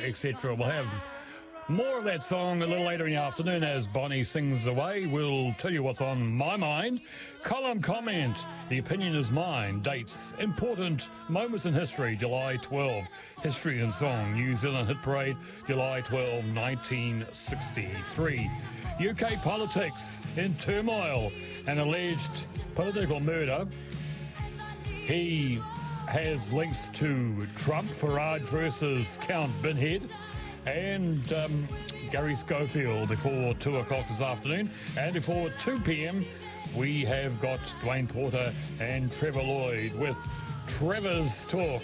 etc. We'll have more of that song a little later in the afternoon as Bonnie sings away. We'll tell you what's on my mind. Column comment, the opinion is mine. Dates, important moments in history, July 12. History and song, New Zealand Hit Parade, July 12, 1963. UK politics in turmoil, an alleged political murder. He has links to Trump, Farage versus Count Binhead, and Gary Schofield before 2 o'clock this afternoon. And before 2 p.m, we have got Dwayne Porter and Trevor Lloyd with Trevor's Talk.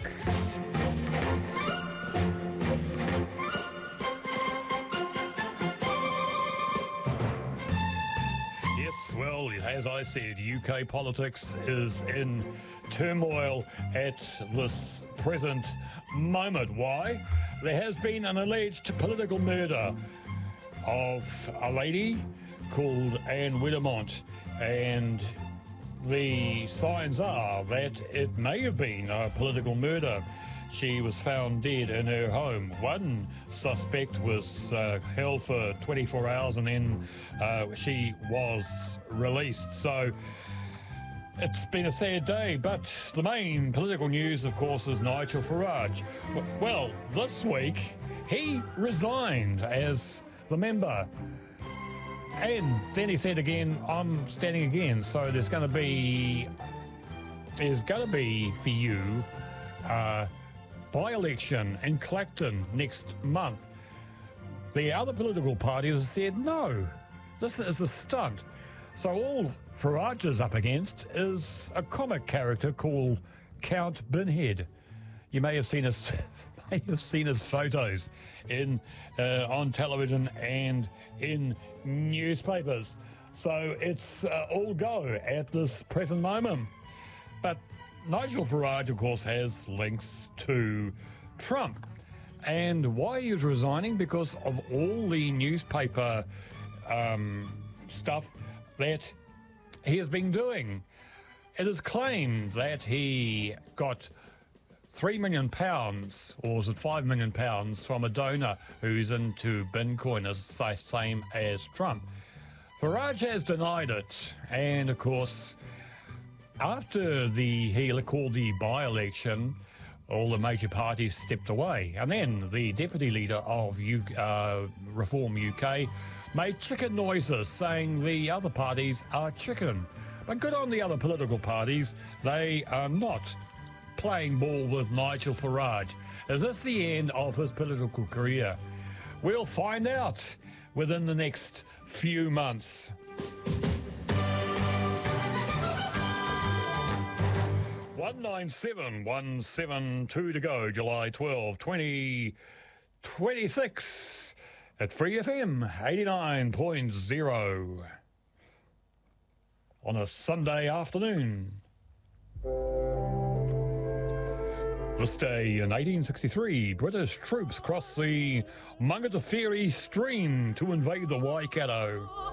Yes, well, as I said, UK politics is in turmoil at this present moment. Why? There has been an alleged political murder of a lady called Anne Weddermont, and the signs are that it may have been a political murder. She was found dead in her home. One suspect was held for 24 hours and then she was released. So it's been a sad day, but the main political news, of course, is Nigel Farage. Well, this week he resigned as the member. And then he said again, I'm standing again. So there's going to be for you by-election in Clacton next month. The other political parties said, no, this is a stunt. So all Farage is up against is a comic character called Count Binhead. You may have seen his photos on television and in newspapers. So it's all go at this present moment. But Nigel Farage, of course, has links to Trump. And why he is resigning? Because of all the newspaper stuff that he has been doing. It is claimed that he got £3 million, or was it £5 million, from a donor who's into Bitcoin, as the same as Trump. Farage has denied it, and of course, after he called the by-election, all the major parties stepped away, and then the deputy leader of Reform UK made chicken noises, saying the other parties are chicken. But good on the other political parties, they are not playing ball with Nigel Farage. Is this the end of his political career? We'll find out within the next few months. 197,172 to go, July 12, 2026 at Free FM 89.0 on a Sunday afternoon. This day in 1863, British troops crossed the Maungawhiri Stream to invade the Waikato.